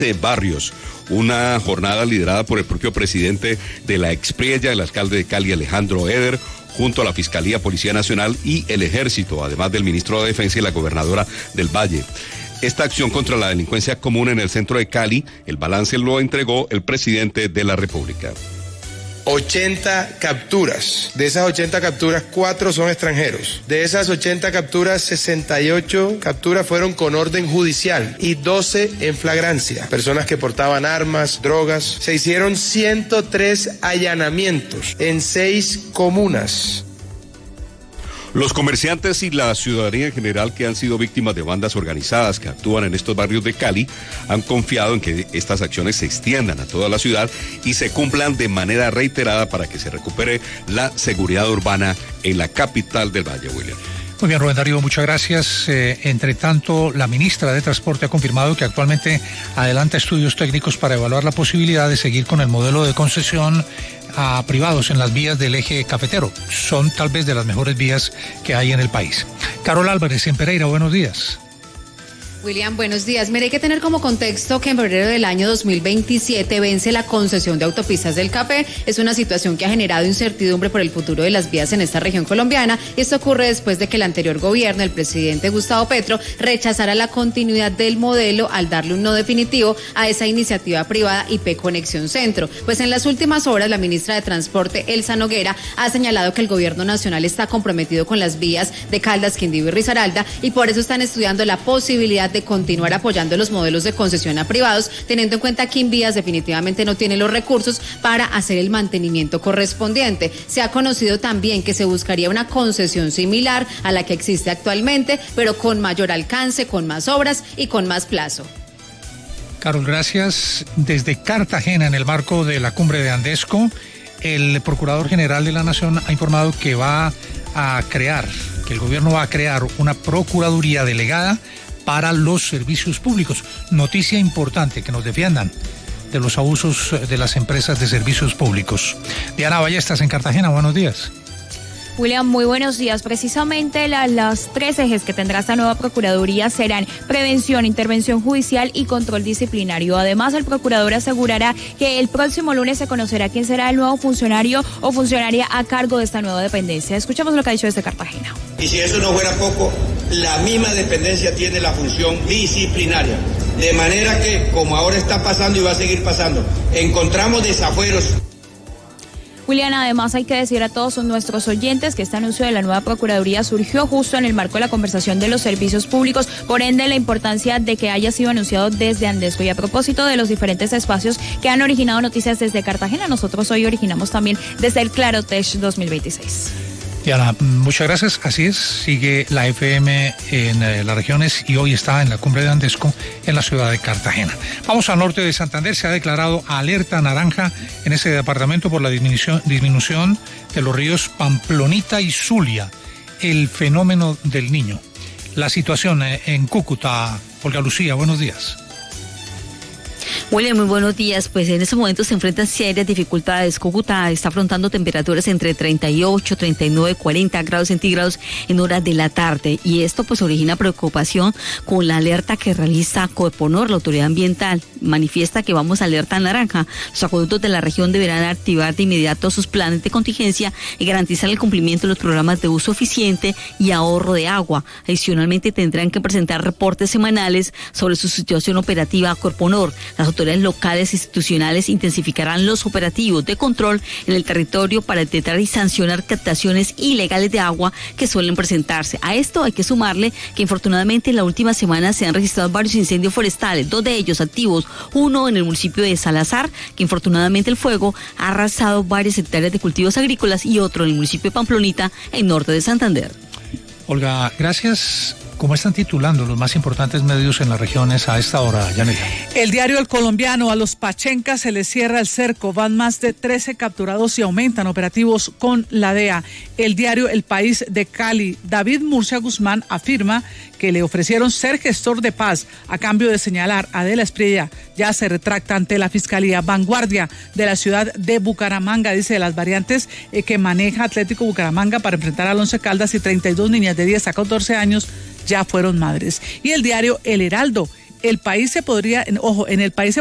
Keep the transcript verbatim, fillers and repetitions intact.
de barrios. Una jornada liderada por el propio presidente de la Expriella, el alcalde de Cali, Alejandro Eder, junto a la Fiscalía, Policía Nacional y el Ejército, además del ministro de Defensa y la gobernadora del Valle. Esta acción contra la delincuencia común en el centro de Cali, el balance lo entregó el presidente de la República. ochenta capturas. De esas ochenta capturas, cuatro son extranjeros. De esas ochenta capturas, sesenta y ocho capturas fueron con orden judicial y doce en flagrancia. Personas que portaban armas, drogas. Se hicieron ciento tres allanamientos en seis comunas. Los comerciantes y la ciudadanía en general que han sido víctimas de bandas organizadas que actúan en estos barrios de Cali han confiado en que estas acciones se extiendan a toda la ciudad y se cumplan de manera reiterada para que se recupere la seguridad urbana en la capital del Valle, William. Muy bien, Rubén Darío, muchas gracias. Eh, entre tanto, la ministra de Transporte ha confirmado que actualmente adelanta estudios técnicos para evaluar la posibilidad de seguir con el modelo de concesión a privados en las vías del eje cafetero. Son tal vez de las mejores vías que hay en el país. Carol Álvarez en Pereira, buenos días. William, buenos días. Mire, hay que tener como contexto que en febrero del año dos mil veintisiete vence la concesión de autopistas del Café. Es una situación que ha generado incertidumbre por el futuro de las vías en esta región colombiana, y esto ocurre después de que el anterior gobierno, el presidente Gustavo Petro, rechazara la continuidad del modelo al darle un no definitivo a esa iniciativa privada I P Conexión Centro. Pues en las últimas horas, la ministra de Transporte, Elsa Noguera, ha señalado que el gobierno nacional está comprometido con las vías de Caldas, Quindío y Risaralda, y por eso están estudiando la posibilidad de continuar apoyando los modelos de concesión a privados, teniendo en cuenta que Invías definitivamente no tiene los recursos para hacer el mantenimiento correspondiente. Se ha conocido también que se buscaría una concesión similar a la que existe actualmente, pero con mayor alcance, con más obras y con más plazo. Carol, gracias. Desde Cartagena, en el marco de la cumbre de Andesco, el Procurador General de la Nación ha informado que va a crear, que el gobierno va a crear una Procuraduría delegada para los servicios públicos. Noticia importante, que nos defiendan de los abusos de las empresas de servicios públicos. Diana Ballestas en Cartagena, buenos días. William, muy buenos días. Precisamente la, las tres ejes que tendrá esta nueva Procuraduría serán prevención, intervención judicial y control disciplinario. Además, el procurador asegurará que el próximo lunes se conocerá quién será el nuevo funcionario o funcionaria a cargo de esta nueva dependencia. Escuchamos lo que ha dicho desde Cartagena. Y si eso no fuera poco, la misma dependencia tiene la función disciplinaria. De manera que, como ahora está pasando y va a seguir pasando, encontramos desafueros. Julián, además hay que decir a todos nuestros oyentes que este anuncio de la nueva Procuraduría surgió justo en el marco de la conversación de los servicios públicos, por ende la importancia de que haya sido anunciado desde Andesco. Y a propósito de los diferentes espacios que han originado noticias desde Cartagena, nosotros hoy originamos también desde el Clarotech dos mil veintiséis. Diana, muchas gracias. Así es, sigue la F M en eh, las regiones y hoy está en la cumbre de Andesco en la ciudad de Cartagena. Vamos al norte de Santander. Se ha declarado alerta naranja en ese departamento por la disminución, disminución de los ríos Pamplonita y Zulia, el fenómeno del Niño. La situación eh, en Cúcuta. Olga Lucía, buenos días. William, muy buenos días. Pues en estos momentos se enfrentan serias dificultades. Cúcuta está afrontando temperaturas entre treinta y ocho, treinta y nueve, cuarenta grados centígrados en horas de la tarde. Y esto pues origina preocupación con la alerta que realiza Coeponor, la autoridad ambiental. Manifiesta que vamos a alerta naranja. Los acueductos de la región deberán activar de inmediato sus planes de contingencia y garantizar el cumplimiento de los programas de uso eficiente y ahorro de agua. Adicionalmente tendrán que presentar reportes semanales sobre su situación operativa a Coeponor. Las autoridades locales e institucionales intensificarán los operativos de control en el territorio para detectar y sancionar captaciones ilegales de agua que suelen presentarse. A esto hay que sumarle que infortunadamente en la última semana se han registrado varios incendios forestales, dos de ellos activos, uno en el municipio de Salazar, que infortunadamente el fuego ha arrasado varias hectáreas de cultivos agrícolas, y otro en el municipio de Pamplonita, en norte de Santander. Olga, gracias. ¿Cómo están titulando los más importantes medios en las regiones a esta hora, Yanela? El diario El Colombiano: a los pachencas se les cierra el cerco, van más de trece capturados y aumentan operativos con la D E A. El diario El País de Cali: David Murcia Guzmán afirma que le ofrecieron ser gestor de paz a cambio de señalar a Adela Espriella. Ya se retracta ante la Fiscalía. Vanguardia de la ciudad de Bucaramanga dice de las variantes eh, que maneja Atlético Bucaramanga para enfrentar al Once Caldas, y treinta y dos niñas de diez a catorce años ya fueron madres. Y el diario El Heraldo: el país se podría, ojo, en el país se